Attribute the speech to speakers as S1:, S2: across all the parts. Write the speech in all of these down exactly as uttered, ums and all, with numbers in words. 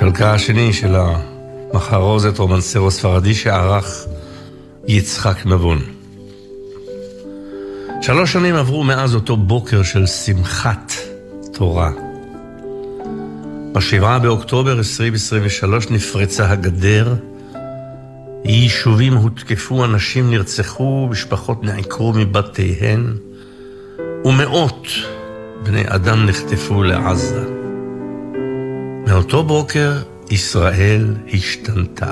S1: חלקה השני של המחרוזת רומנסרו ספרדי שערך יצחק נבון. שלוש שנים עברו מאז אותו בוקר של שמחת תורה. בשבעה באוקטובר עשרים עשרים ושלוש נפרצה הגדר, יישובים הותקפו, אנשים נרצחו, משפחות נעקרו מבתיהן, ומאות בני אדם נחטפו לעזה. מאותו בוקר ישראל השתנתה.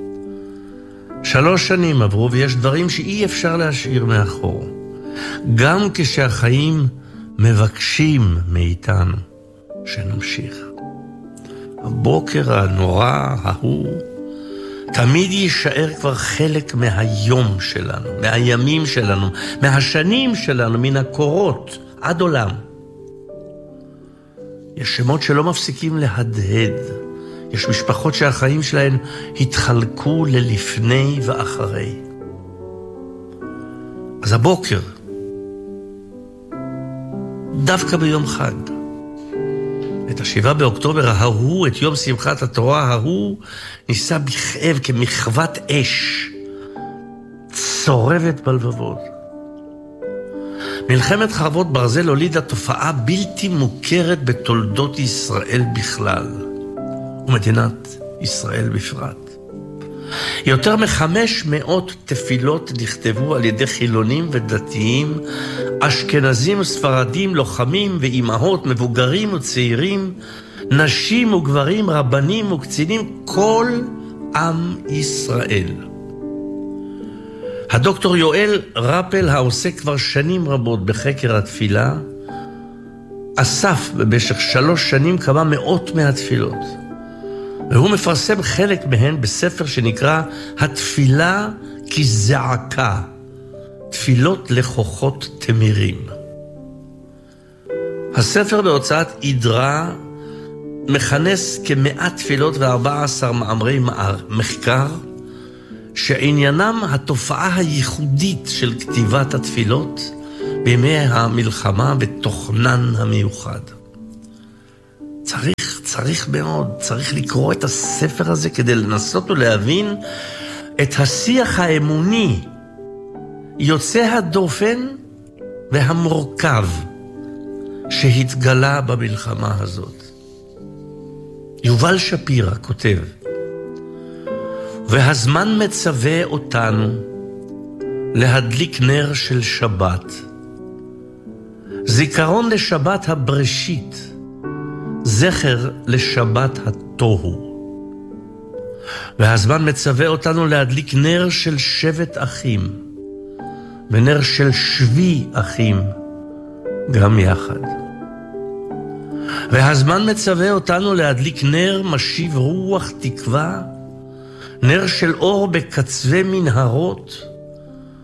S1: שלוש שנים עברו ויש דברים שאי אפשר להשאיר מאחור. גם כשהחיים מבקשים מאיתנו שנמשיך. הבוקר הנורא ההוא תמיד יישאר כבר חלק מהיום שלנו, מהימים שלנו, מהשנים שלנו, מן הקורות עד עולם. יש שמות שלא מפסיקים להדהד. יש משפחות שהחיים שלהן התחלקו ללפני ואחרי. אז הבוקר, דווקא ביום חג, את השבעה באוקטובר ההוא, את יום שמחת התורה ההוא, ניסה בכאב כמחוות אש, צורבת בלבבות. מלחמת חרבות ברזל הולידה תופעה בלתי מוכרת בתולדות ישראל בכלל, ומדינת ישראל בפרט. יותר מחמש מאות תפילות נכתבו על ידי חילונים ודתיים, אשכנזים וספרדים, לוחמים ואימהות, מבוגרים וצעירים, נשים וגברים, רבנים וקצינים, כל עם ישראל. הדוקטור יואל רפל, העוסק כבר שנים רבות בחקר התפילה, אסף במשך שלוש שנים כמה מאות מהתפילות. והוא מפרסם חלק מהן בספר שנקרא התפילה כזעקה, תפילות לכוחות תמירים. הספר בהוצאת עדרה מכנס כמאה תפילות וארבע עשר מאמרי מחקר, שעניינם התופעה הייחודית של כתיבת התפילות בימי המלחמה בתוכנן המיוחד. צריך, צריך מאוד, צריך לקרוא את הספר הזה כדי לנסות ולהבין את השיח האמוני, יוצא הדופן והמורכב שהתגלה במלחמה הזאת. יובל שפירא כותב, והזמן מצווה אותנו להדליק נר של שבת, זיכרון לשבת הבראשית, זכר לשבת התוהו. והזמן מצווה אותנו להדליק נר של שבט אחים, ונר של שבי אחים, גם יחד. והזמן מצווה אותנו להדליק נר משיב רוח תקווה, נר של אור בקצווי מנהרות,